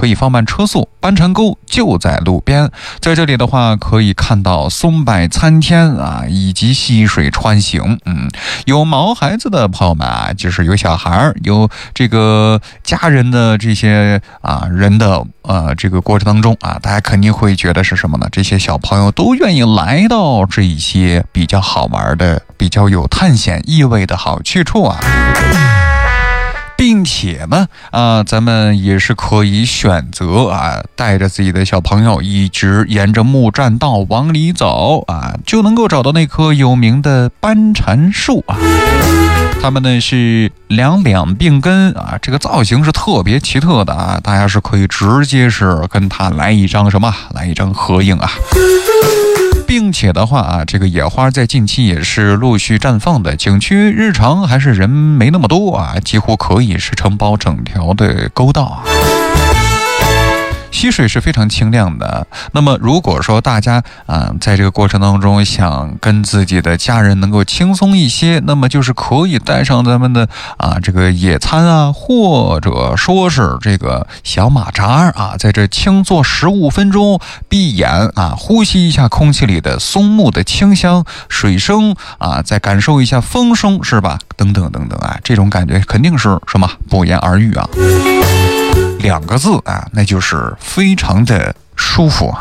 可以放慢车速，班禅沟就在路边，在这里的话可以看到松柏参天啊，以及溪水穿行。有毛孩子的朋友们啊，就是有小孩，有这个家人的这些人的这个过程当中啊，大家肯定会觉得是什么呢？这些小朋友都愿意来到这一些比较好玩的、比较有探险意味的好去处啊。并且呢，咱们也是可以选择带着自己的小朋友一直沿着木栈道往里走就能够找到那棵有名的班禅树它们呢是两并根这个造型是特别奇特的大家是可以直接是跟它来一张合影并且的话这个野花在近期也是陆续绽放的，景区日常还是人没那么多几乎可以是承包整条的沟道溪水是非常清亮的。那么如果说大家在这个过程当中想跟自己的家人能够轻松一些，那么就是可以带上咱们的这个野餐或者说是这个小马扎在这轻坐15分钟，闭眼呼吸一下空气里的松木的清香，水声再感受一下风声，是吧？等等等等这种感觉肯定是什么不言而喻2个字那就是非常的舒服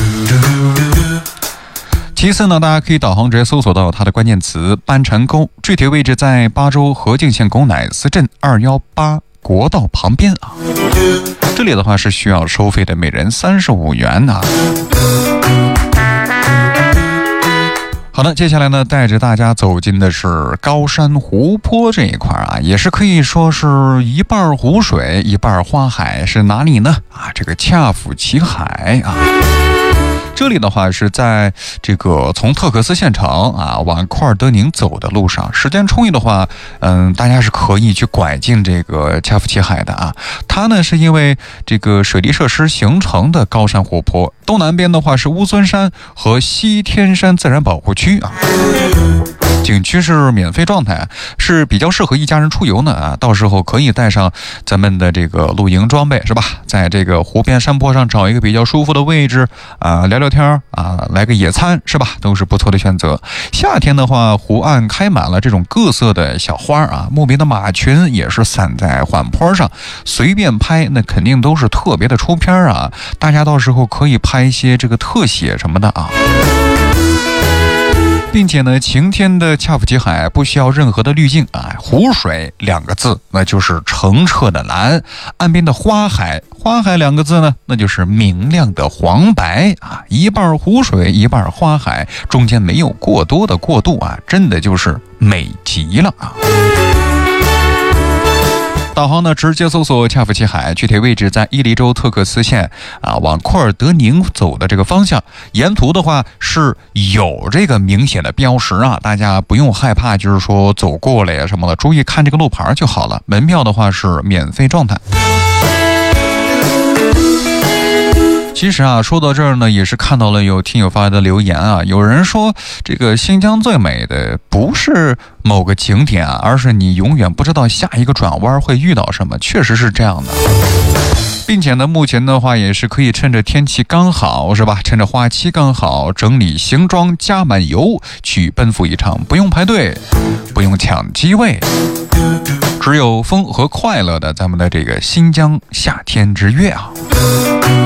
其次呢，大家可以导航直接搜索到它的关键词班禅沟，具体位置在巴州河静县狗乃斯镇218国道旁边这里的话是需要收费的，每人35元好的，接下来呢，带着大家走进的是高山湖泊这一块也是可以说是一半湖水一半花海，是哪里呢？这个恰福奇海这里的话是在这个从特克斯县城往库尔德宁走的路上，时间充裕的话大家是可以去拐进这个恰福奇海的它呢是因为这个水利设施形成的高山湖泊，东南边的话是乌孙山和西天山自然保护区景区是免费状态，是比较适合一家人出游呢到时候可以带上咱们的这个露营装备，是吧？在这个湖边山坡上找一个比较舒服的位置聊聊天来个野餐，是吧？都是不错的选择。夏天的话，湖岸开满了这种各色的小花莫名的马群也是散在缓坡上，随便拍那肯定都是特别的出片大家到时候可以拍一些这个特写什么的并且呢，晴天的恰福奇海不需要任何的滤镜湖水2个字那就是澄澈的蓝，岸边的花海2个字呢那就是明亮的黄白一半湖水一半花海，中间没有过多的过渡真的就是美极了导航呢直接搜索恰福奇海，具体位置在伊犁州特克斯县往库尔德宁走的这个方向，沿途的话是有这个明显的标识大家不用害怕就是说走过了呀什么的，注意看这个路牌就好了。门票的话是免费状态。其实说到这儿呢，也是看到了有听友发来的留言有人说这个新疆最美的不是某个景点而是你永远不知道下一个转弯会遇到什么，确实是这样的。并且呢，目前的话也是可以趁着天气刚好，是吧？趁着花期刚好，整理行装，加满油，去奔赴一场不用排队、不用抢机位，只有风和快乐的咱们的这个新疆夏天之约